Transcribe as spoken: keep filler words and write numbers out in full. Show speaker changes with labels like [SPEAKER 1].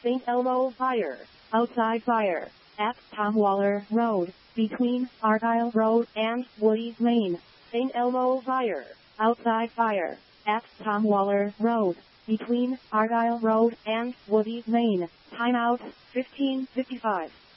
[SPEAKER 1] Saint Elmo fire. Outside fire. At Tom Waller Road, between Argyle Road and Woody Lane. Saint Elmo fire. Outside fire. At Tom Waller Road, between Argyle Road and Woody Lane. Timeout, fifteen fifty-five.